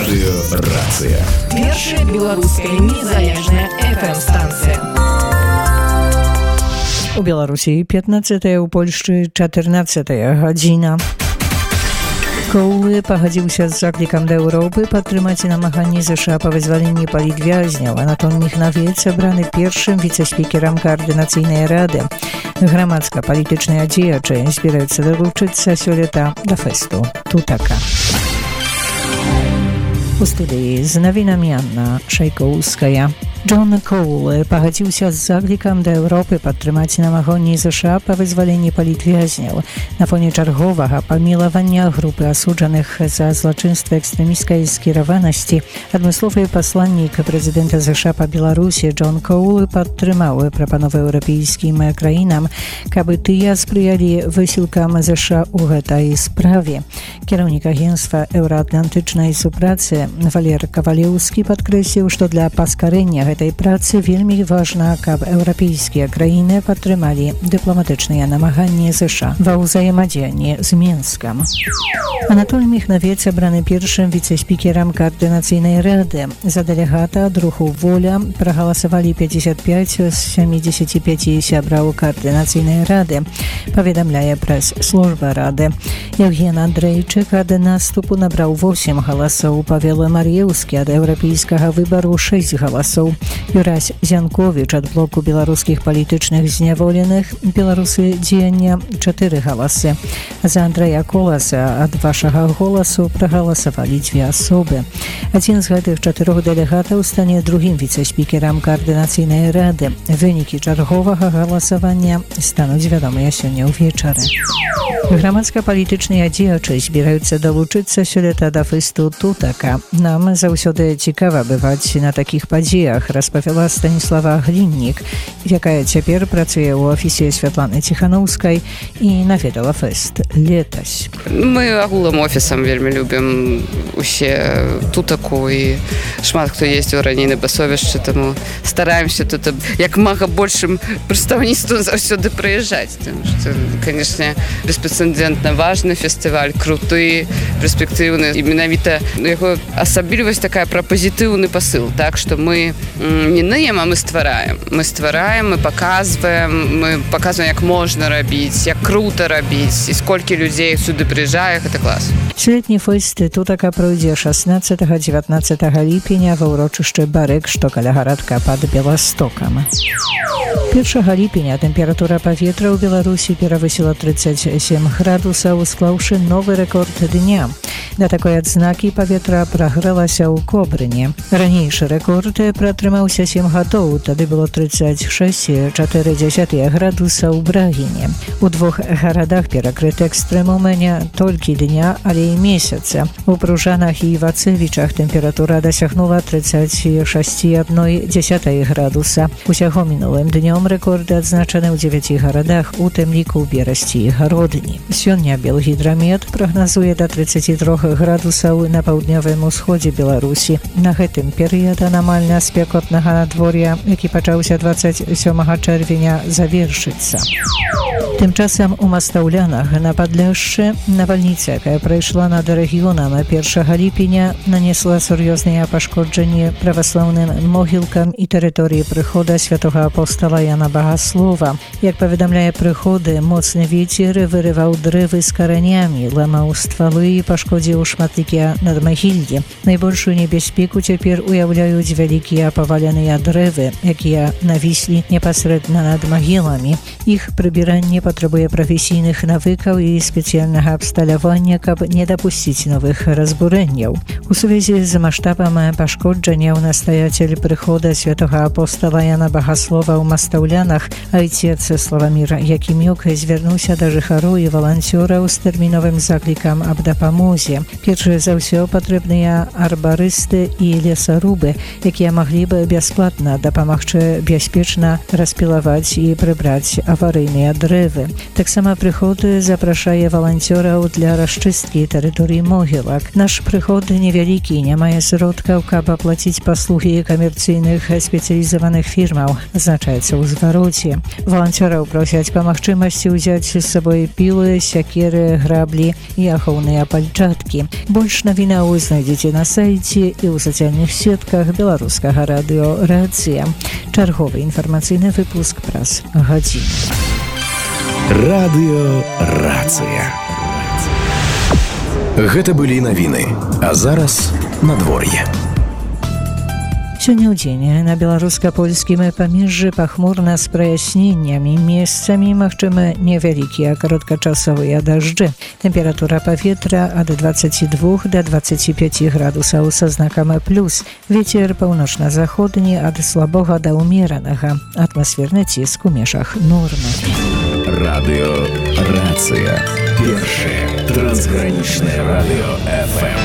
Радыёрацыя. Першая беларуская незалежная FM-станцыя. У Беларусі 15, у Польшчы 14 гадзіна. Коулы пагадзіўся з заклікам да Еўропы падтрымаць намаганні ЗША па вызваленні палітвязняў. Антон Міхнавец абраны першым віцэ-спікерам Каардынацыйнай рады. Грамадска-палітычныя дзеячы збіраюцца далучыцца сёлета да фэсту Тутака. У студыі з навінамі Анна Шайкоўская. Джон Коул пагадзіўся з заклікам да Еўропы падтрымаць намаганні ЗША па вызваленні палітвязняў на фоне чарговага памілавання групы асуджаных за злачынствы экстрэміцкай скіраванасці. Адмысловы пасланнік прэзідэнта ЗША па Беларусі Джон Коул падтрымаў прапановы еўрапейскім краінам, каб тыя спрыялі высілкам ЗША ў гэтай справе. Кіраўнік агенцтва еўраатлантычнай супрацы Валер Кавалеўскі падкрэсліў, што для паскарэння гэтай працы вельмі важна, каб еўрапейскія краіны падтрымалі дыпламатычныя намаганні ЗША ва ўзаемадзеянні з Мінскам. Анатоль Міхнавец абраны першым віцэ-спікерам Каардынацыйнай рады. За дэлегата ад руху «Воля» прагаласавалі 55 з 75 сябраў Каардынацыйнай рады, паведамляе прэс-служба рады. Евген Андрейчык ад наступу набраў 8 галасоў, Павел Мар'еўскі ад еўрапейскага выбару 6 галасоў. Юрась Зянковіч ад блоку беларускіх палітычных зняволеных «Беларусы дзеяння» 4 галасы. За Андрэя Коласа ад вашага голасу прагаласавалі 2 асобы. Адзін з гэтых 4 дэлегатаў стане другім віцэ-спікерам Каардынацыйнай рады. Вынікі чарговага галасавання стануць вядомыя сёння ўвечары. Грамадска-палітычныя дзеячы збіраюцца далучыцца сёлета да фэсту Тутака. Нам заўсёды цікава бываць на такіх падзеях, распавяла Станіслава Гліннік, якая цяпер працуе ў офісе Святланы Ціханаўскай і наведала фэст летась. Мы агулам офісам вельмі любім усе Тутаку і шмат хто ездзіў раней на басовішчы, таму стараемся тут як мага большым прадстаўніцтвам заўсёды прыязджаць. Канешне, беспрэцэдэнтна важны фестываль, круты, перспектыўны. І менавіта яго асаблівасць такая пра пазітыўны пасыл, так, што мы не ныя, а мы ствараем. Мы ствараем, мы паказваем, як можна рабіць, як крута рабіць, і сколькі людзей сюды прыязджае, гэта клас. Сёлетні фэст Тутака пройдзе 16-19 ліпеня ва ўрочышчы Барык, што каля гарадка пад Беластокам. 1 ліпеня тэмпература паветра ў Беларусі перавысіла 37 градусаў, склаўшы новы рэкорд дня. Да такой адзнакі паветра прагрэлася ў Кобрыне. Ранейшы рэкорд пратрымаўся 7 гадоў, тады было 36,4 градуса ў Брагіне. У 2 гарадах перакрыты экстрэмумы не толькі дня, але і месяца. У Пружанах і Вацэвічах тэмпература дасягнула 36,1 градуса. Усяго мінулым днём рэкорды адзначаны ў 9 гарадах, у тым ліку ў Берасці і Гародні. Сёння Белгідрамет прагназуе да 33 градусаў на паўднёвым усходзе Беларусі. На гэтым перыяд анамальна спекотнага надвор'я, які пачаўся 27 чэрвеня, завершыцца. Тым часам у Мастаўлянах на Падляшшы навальніца, якая прайшла над рэгіёнам 1 ліпеня, нанесла сур'ёзныя пашкоджанні праваслаўным могілкам і тэрыторыі прыхода святога апостала Яна Багаслова. Як паведамляе прыходы, моцны вецер вырываў дрэвы з каранямі, ламаў ствалы і пашкодзіў шматлікія надмагіллі. Найбольшую небяспеку цяпер уяўляюць вялікія паваленыя дрэвы, якія навіслі непасрэдна над магіламі. Іх прыбіранне патрабуе прафесійных навыкаў і спецыяльнага абсталявання, каб не дапусціць новых разбурэнняў. У сувязі з маштабам пашкоджанняў настаяцель прыхода святога апостала Яна Багаслова ў Мастаўлянах, айцец Славамір Якімюк, звярнуўся да жыхароў і валанцёраў з тэрміновым заклікам аб дапамозе. Перш за ўсё патрэбныя арбарысты і лесарубы, якія маглі бы бясплатна дапамагчы бяспечна распілаваць і прыбраць аварыйныя дрэвы. Таксама прыход запрашае валанцёраў для расчысткі тэрыторыі могілак. Наш прыход невялікі, не мае сродкаў, каб аплаціць паслугі камерцыйных спецыялізаваных фірмаў, азначаецца ў звароце. Валанцёраў просяць па магчымасці ўзяць з сабой пілы, сякеры, граблі і ахоўныя пальчаткі. Больш навінаў знайдзеце на сайце і ў сацыяльных сетках беларускага радыё «Рацыя». Чарговы інфармацыйны выпуск праз гадзіну. Радыё «Рацыя». Гэта былі навіны, а зараз надвор'е. Сёння ў дзень на беларуска-польскім памежжы пахмурна з праясненнямі, месцамі магчымы невялікія кароткачасовыя дажджы. Тэмпература паветра ад 22 да 25 градусаў са знакам плюс. Вецер паўночна-заходні ад слабога да ўмеранага. Атмасферны ціск у межах нормы. Радыё «Рацыя». Першае трансгранічнае радыё FM.